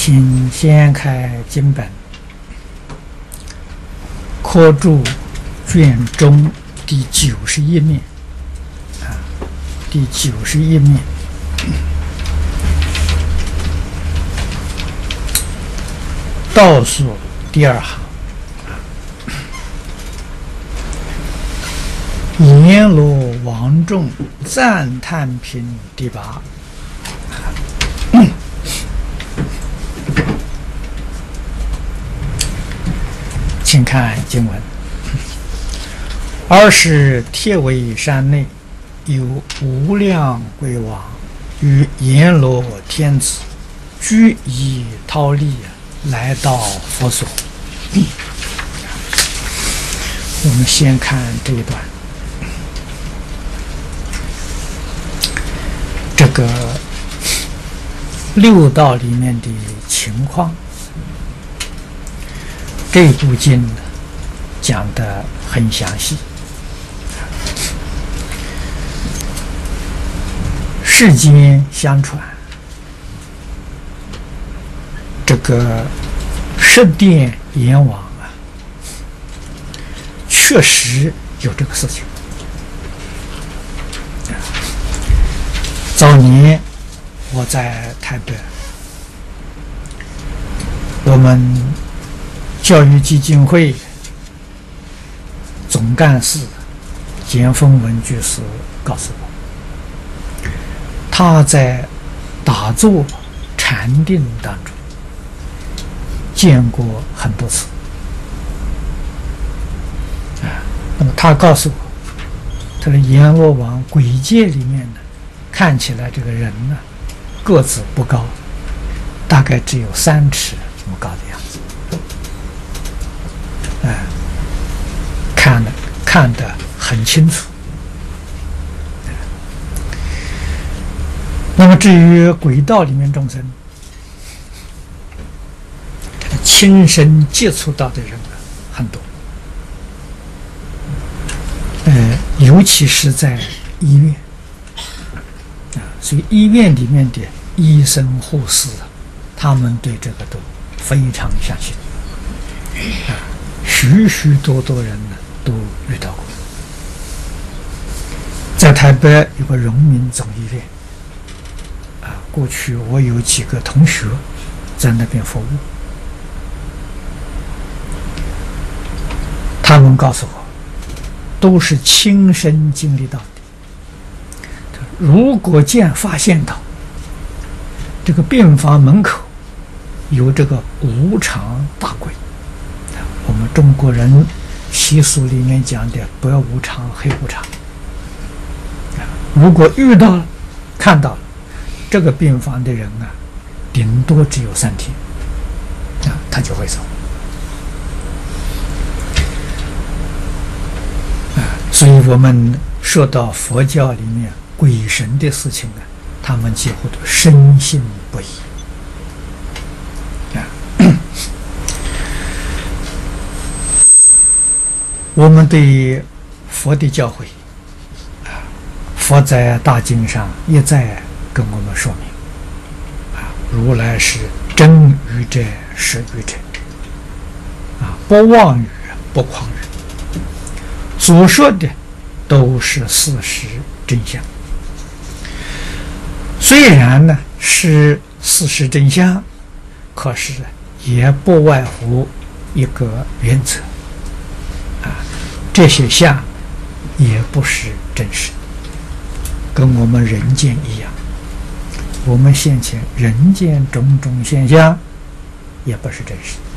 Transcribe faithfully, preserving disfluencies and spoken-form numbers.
请先开经本，科注卷中第九十一面，啊，第九十一面，倒数第二行，阎罗王众赞叹品第八。请看经文：尔时铁围山内有无量鬼王与阎罗天子俱以忉利来到佛所。我们先看这一段，这个六道里面的情况。这部经呢讲得很详细。世间相传，这个十殿阎王啊，确实有这个事情。早年我在台北，我们教育基金会总干事简凤文居士告诉我，他在打坐禅定当中见过很多次啊。那么他告诉我，他的阎罗王鬼界里面呢，看起来这个人呢个子不高，大概只有三尺这么高的样子。哎，看得看得很清楚。那么至于鬼道里面众生，亲身接触到的人很多，呃，尤其是在医院啊，所以医院里面的医生护士，他们对这个都非常相信啊。许许多多人呢都遇到过。在台北有个荣民总医院啊，过去我有几个同学在那边服务，他们告诉我都是亲身经历到的。如果见发现到这个病房门口有这个无常大鬼，我们中国人习俗里面讲的白无常黑无常，如果遇到了看到了这个病房的人啊，顶多只有三天啊，他就会走啊。所以我们说到佛教里面鬼神的事情啊，他们几乎都深信不疑啊。我们对佛的教诲啊，佛在大经上一再跟我们说明啊，如来是真语者实语者啊，不妄语不诳语，所说的都是事实真相。虽然呢是事实真相，可是也不外乎一个原则啊，这些相也不是真实，跟我们人间一样，我们现前人间种种现象也不是真实。